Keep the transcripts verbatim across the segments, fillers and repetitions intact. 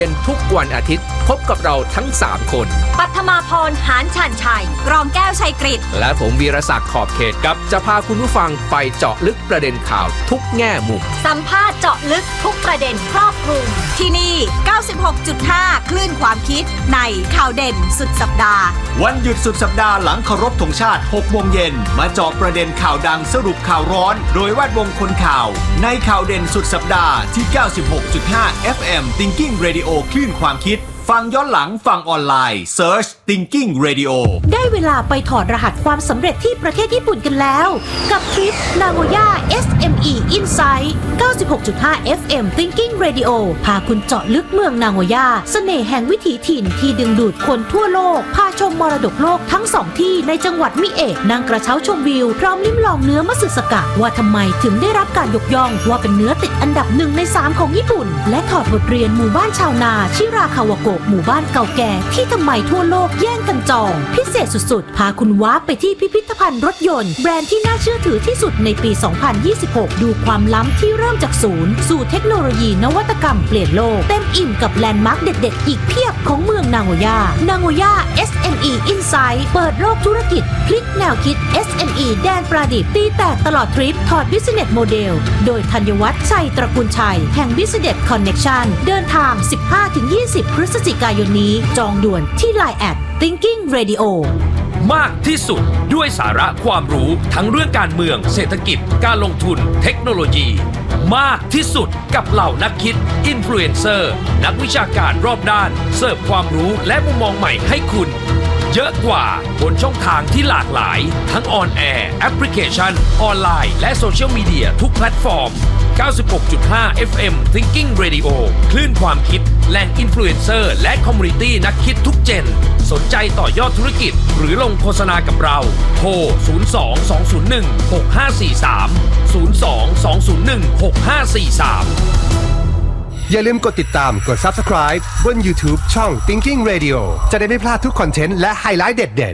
เป็นทุกวันอาทิตย์พบกับเราทั้งสามคนปัทมาพรหานฉันชัยกรองแก้วชัยกฤษและผมวีรศักดิ์ขอบเขตครับจะพาคุณผู้ฟังไปเจาะลึกประเด็นข่าวทุกแง่มุมสัมภาษณ์เจาะลึกทุกประเด็นครอบคลุมที่นี่ เก้าสิบหกจุดห้า คลื่นความคิดในข่าวเด่นสุดสัปดาห์วันหยุดสุดสัปดาห์หลังเคารพธงชาติ หกโมงเย็นมาเจาะประเด็นข่าวดังสรุปข่าวร้อนโดยแวดวงคนข่าวในข่าวเด่นสุดสัปดาห์ที่ เก้าสิบหกจุดห้า เอฟ เอ็ม Thinking Radio คลื่นความคิดฟังย้อนหลังฟังออนไลน์ Search Thinking Radio ได้เวลาไปถอดรหัสความสำเร็จที่ประเทศญี่ปุ่นกันแล้วกับทริป Nagoya เอส เอ็ม อี Insight เก้าสิบหกจุดห้า เอฟ เอ็ม Thinking Radio พาคุณเจาะลึกเมืองนางโอยาเสน่ห์แห่งวิถีถิ่นที่ดึงดูดคนทั่วโลกพาชมมรดกโลกทั้งสองที่ในจังหวัดมิเอะนั่งกระเช้าชมวิวพร้อมลิ้มลองเนื้อมัสึสกะว่าทำไมถึงได้รับการยกย่องว่าเป็นเนื้อติดอันดับหนึ่งในสามของญี่ปุ่นและถอดบทเรียนหมู่บ้านชาวนาชิราคาวาโกะหมู่บ้านเก่าแก่ที่ทำไมทั่วโลกแย่งกันจองพิเศษสุดๆพาคุณว้าไปที่พิพิธภัณฑ์รถยนต์แบรนด์ที่น่าเชื่อถือที่สุดในปี สองพันยี่สิบหก ดูความล้ำที่เริ่มจากศูนย์สู่เทคโนโลยีนวัตกรรมเปลี่ยนโลกเต็มอิ่มกับแลนด์มาร์คเด็ดๆอีกเพียบของเมืองนางโอยานางโอยา เอส เอ็ม อี Insight เปิดโลกธุรกิจพลิกแนวคิด เอส เอ็ม อี แดนประดิษฐ์ตีแตกตลอดทริปถอด Business Model โดยธัญวัฒน์ชัยตระกูลชัยแห่ง Business Connection เดินทาง สิบห้าถึงยี่สิบ พฤศจิกายนนี้จองด่วนที่ ไลน์ แอท Thinking Radio มากที่สุดด้วยสาระความรู้ทั้งเรื่องการเมืองเศรษฐกิจการลงทุนเทคโนโลยีมากที่สุดกับเหล่านักคิดอินฟลูเอนเซอร์นักวิชาการรอบด้านเสิร์ฟความรู้และมุมมองใหม่ให้คุณเยอะกว่าบนช่องทางที่หลากหลายทั้งออนแอร์แอปพลิเคชันออนไลน์และโซเชียลมีเดียทุกแพลตฟอร์ม เก้าสิบหกจุดห้า เอฟ เอ็ม Thinking Radio คลื่นความคิดแหล่งอินฟลูเอนเซอร์และคอมมูนิตี้นักคิดทุกเจนสนใจต่อยอดธุรกิจหรือลงโฆษณากับเราโทร ศูนย์ สอง สอง ศูนย์ หนึ่ง หก ห้า สี่ สาม ศูนย์ สอง สอง ศูนย์ หนึ่ง หก ห้า สี่ สามอย่าลืมกดติดตามกด Subscribe บน YouTube ช่อง Thinking Radio จะได้ไม่พลาดทุกคอนเทนต์และไฮไลท์เด็ด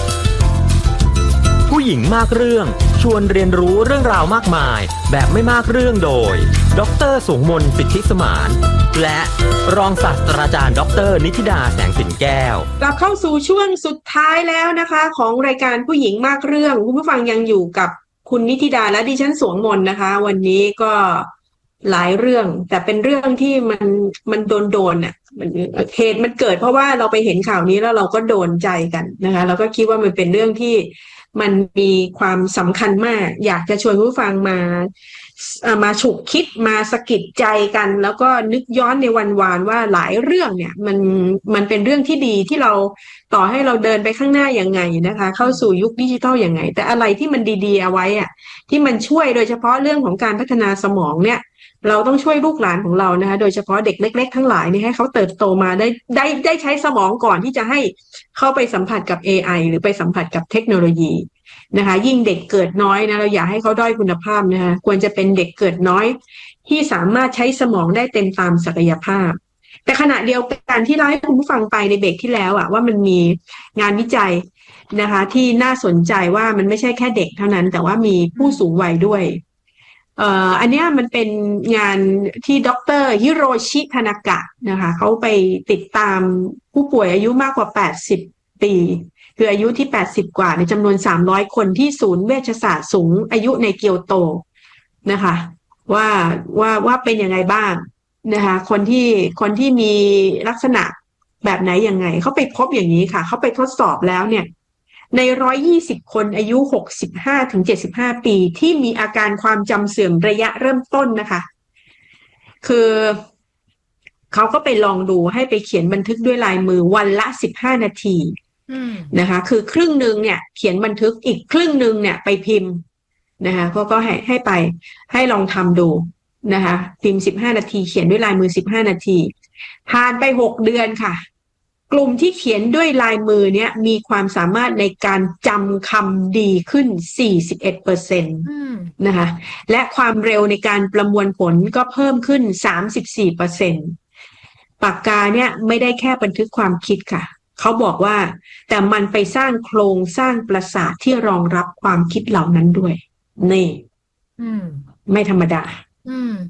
ๆผู้หญิงมากเรื่องชวนเรียนรู้เรื่องราวมากมายแบบไม่มากเรื่องโดยดร.สูงมนต์สิทธิสมานและรองศาสตราจารย์ดร.นิธิดาแสงสินแก้วกลับเข้าสู่ช่วงสุดท้ายแล้วนะคะของรายการผู้หญิงมากเรื่องคุณผู้ฟังยังอยู่กับคุณนิธิดาและดิฉันสวงมนต์นะคะวันนี้ก็หลายเรื่องแต่เป็นเรื่องที่มันมันโดนโดนอ่ะมันเหตุมันเกิดเพราะว่าเราไปเห็นข่าวนี้แล้วเราก็โดนใจกันนะคะเราก็คิดว่ามันเป็นเรื่องที่มันมีความสำคัญมากอยากจะชวนผู้ฟังมามาฉุกคิดมาสะกิดใจกันแล้วก็นึกย้อนในวันวานว่าหลายเรื่องเนี่ยมันมันเป็นเรื่องที่ดีที่เราต่อให้เราเดินไปข้างหน้ายังไงนะคะเข้าสู่ยุคดิจิทัลยังไงแต่อะไรที่มันดีๆเอาไว้อ่ะที่มันช่วยโดยเฉพาะเรื่องของการพัฒนาสมองเนี่ยเราต้องช่วยลูกหลานของเรานะคะโดยเฉพาะเด็กเล็กๆทั้งหลายนี่ให้เขาเติบโตมาได้ได้ได้ใช้สมองก่อนที่จะให้เข้าไปสัมผัสกับ เอ ไอ หรือไปสัมผัสกับเทคโนโลยีนะคะยิ่งเด็กเกิดน้อยนะเราอย่าให้เขาด้อยคุณภาพนะคะควรจะเป็นเด็กเกิดน้อยที่สามารถใช้สมองได้เต็มตามศักยภาพแต่ขณะเดียวกันที่เล่าให้คุณผู้ฟังไปในเบรกที่แล้วอะว่ามันมีงานวิจัยนะคะที่น่าสนใจว่ามันไม่ใช่แค่เด็กเท่านั้นแต่ว่ามีผู้สูงวัยด้วยเอ่ออันนี้มันเป็นงานที่ดร.ฮิโรชิทานากะนะคะเขาไปติดตามผู้ป่วยอายุมากกว่าแปดสิบปีคืออายุที่แปดสิบกว่าในจำนวนสามร้อยคนที่ศูนย์เวชศาสตร์สูงอายุในเกียวโตนะคะว่าว่าว่าเป็นยังไงบ้างนะคะคนที่คนที่มีลักษณะแบบไหนยังไงเขาไปพบอย่างนี้ค่ะเขาไปทดสอบแล้วเนี่ยในหนึ่งร้อยยี่สิบคนอายุ หกสิบห้าถึงเจ็ดสิบห้า ปีที่มีอาการความจำเสื่อมระยะเริ่มต้นนะคะคือเขาก็ไปลองดูให้ไปเขียนบันทึกด้วยลายมือวันละสิบห้านาทีนะคะคือครึ่งนึงเนี่ยเขียนบันทึกอีกครึ่งนึงเนี่ยไปพิมพ์นะคะก็ก็ให้ให้ไปให้ลองทำดูนะคะพิมพ์สิบห้านาทีเขียนด้วยลายมือสิบห้านาทีผ่านไปหกเดือนค่ะกลุ่มที่เขียนด้วยลายมือเนี่ยมีความสามารถในการจำคำดีขึ้น สี่สิบเอ็ดเปอร์เซ็นต์ นะคะและความเร็วในการประมวลผลก็เพิ่มขึ้น สามสิบสี่เปอร์เซ็นต์ ปากกาเนี่ยไม่ได้แค่บันทึกความคิดค่ะเขาบอกว่าแต่มันไปสร้างโครงสร้างประสาทที่รองรับความคิดเหล่านั้นด้วยนี่ไม่ธรรมดา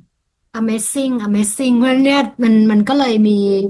Amazing Amazing เพราะเนี่ยมันมันก็เลยมี